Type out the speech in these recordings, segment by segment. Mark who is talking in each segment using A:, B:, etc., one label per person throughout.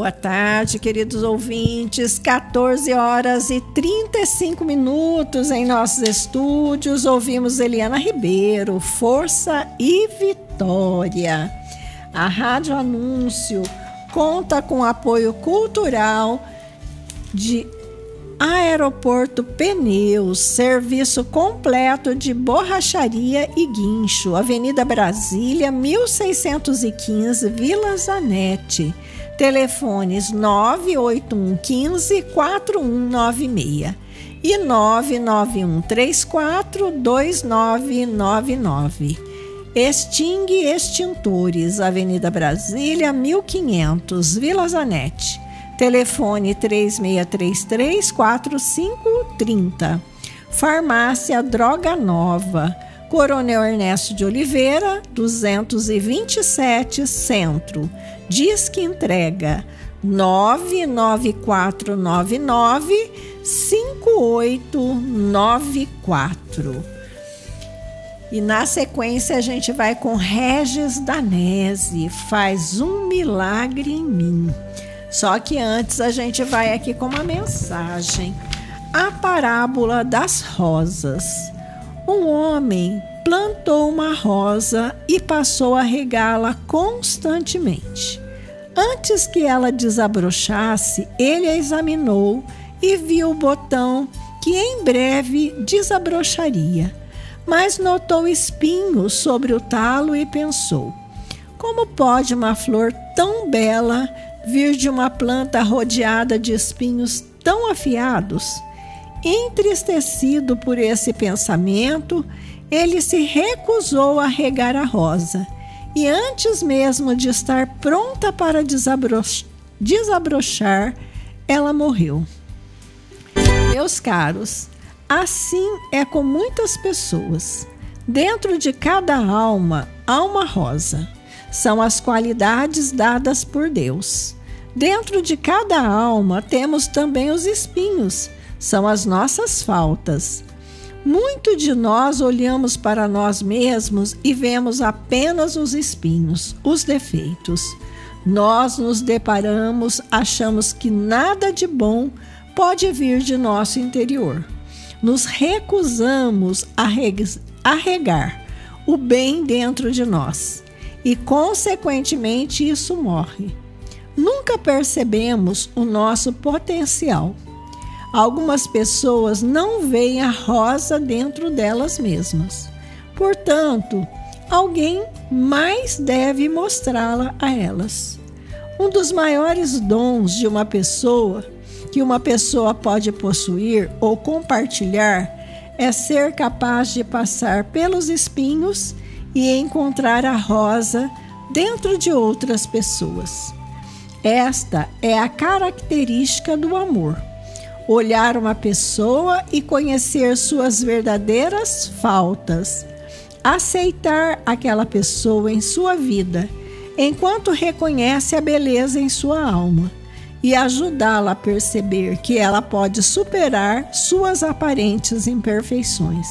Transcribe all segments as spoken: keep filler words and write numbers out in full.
A: boa tarde, queridos ouvintes. quatorze horas e trinta e cinco minutos em nossos estúdios. Ouvimos Eliana Ribeiro, Força e Vitória. A Rádio Anúncio conta com apoio cultural de Aeroporto Pneus, serviço completo de borracharia e guincho, Avenida Brasília, mil seiscentos e quinze, Vila Zanetti. Telefones nove oito um um cinco, quatro um nove seis e nove nove um três quatro, dois nove nove nove. Exting Extintores, Avenida Brasília, mil e quinhentos, Vila Zanetti. Telefone três seis três três, quatro cinco três zero. Farmácia Droga Nova, Coronel Ernesto de Oliveira, duzentos e vinte e sete, Centro. Disque entrega nove nove quatro nove nove, cinco oito nove quatro. E na sequência a gente vai com Regis Danese, Faz um Milagre em Mim. Só que antes a gente vai aqui com uma mensagem. A parábola das rosas. Um homem plantou uma rosa e passou a regá-la constantemente. Antes que ela desabrochasse, ele a examinou e viu o botão que em breve desabrocharia. Mas notou espinhos sobre o talo e pensou: como pode uma flor tão bela vir de uma planta rodeada de espinhos tão afiados? Entristecido por esse pensamento, ele se recusou a regar a rosa e, antes mesmo de estar pronta para desabroch- desabrochar, ela morreu. Meus caros, assim é com muitas pessoas. Dentro de cada alma há uma rosa. São as qualidades dadas por Deus. Dentro de cada alma temos também os espinhos, são as nossas faltas. Muito de nós olhamos para nós mesmos e vemos apenas os espinhos, os defeitos. Nós nos deparamos, achamos que nada de bom pode vir de nosso interior. Nos recusamos a regar o bem dentro de nós. E, consequentemente, isso morre. Nunca percebemos o nosso potencial. Algumas pessoas não veem a rosa dentro delas mesmas. Portanto, alguém mais deve mostrá-la a elas. Um dos maiores dons de uma pessoa, que uma pessoa pode possuir ou compartilhar, é ser capaz de passar pelos espinhos e encontrar a rosa dentro de outras pessoas. Esta é a característica do amor. Olhar uma pessoa e conhecer suas verdadeiras faltas. Aceitar aquela pessoa em sua vida, enquanto reconhece a beleza em sua alma, e ajudá-la a perceber que ela pode superar suas aparentes imperfeições.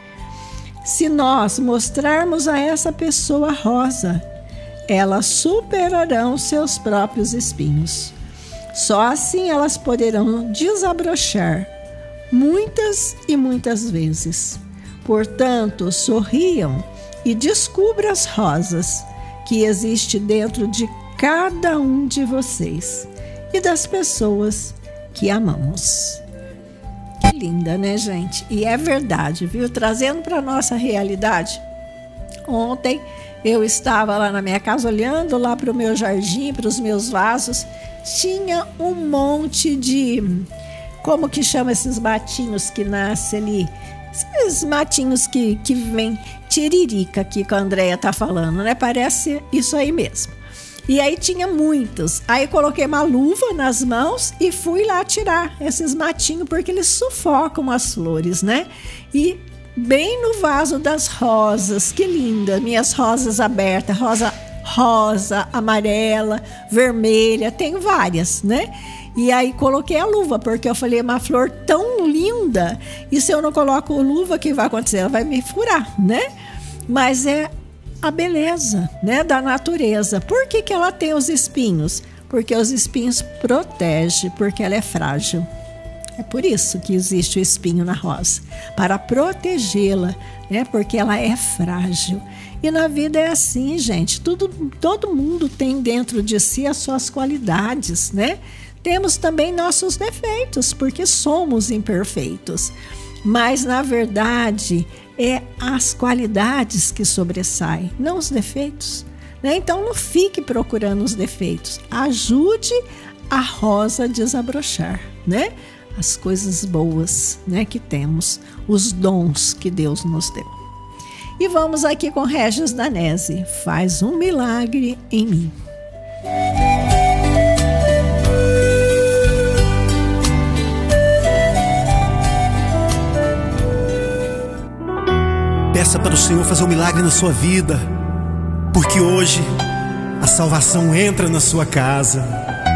A: Se nós mostrarmos a essa pessoa rosa, elas superarão seus próprios espinhos. Só assim elas poderão desabrochar muitas e muitas vezes. Portanto, sorriam e descubram as rosas que existem dentro de cada um de vocês e das pessoas que amamos. Que linda, né, gente? E é verdade, viu? Trazendo para a nossa realidade. Ontem eu estava lá na minha casa olhando lá para o meu jardim, para os meus vasos. Tinha um monte de... Como que chama esses matinhos que nascem ali? Esses matinhos que, que vem tiririca aqui que a Andréia tá falando, né? Parece isso aí mesmo. E aí tinha muitos. Aí coloquei uma luva nas mãos e fui lá tirar esses matinhos, porque eles sufocam as flores, né? E bem no vaso das rosas, que linda, minhas rosas abertas, rosa, rosa, amarela, vermelha, tem várias, né? E aí coloquei a luva, porque eu falei, uma flor tão linda, e se eu não coloco luva, o que vai acontecer? Ela vai me furar, né? Mas é a beleza, né, da natureza. Por que que ela tem os espinhos? porque os espinhos protegem, porque ela é frágil. É por isso que existe o espinho na rosa, para protegê-la, né? Porque ela é frágil. E na vida é assim, gente. Tudo, todo mundo tem dentro de si as suas qualidades, né? Temos também nossos defeitos, porque somos imperfeitos. Mas, na verdade, é as qualidades que sobressaem, não os defeitos, né? Então, não fique procurando os defeitos. Ajude a rosa a desabrochar, né? As coisas boas, né, que temos, os dons que Deus nos deu. E vamos aqui com Regis Danese. Faz um milagre em mim.
B: Peça para o Senhor fazer um milagre na sua vida, porque hoje a salvação entra na sua casa.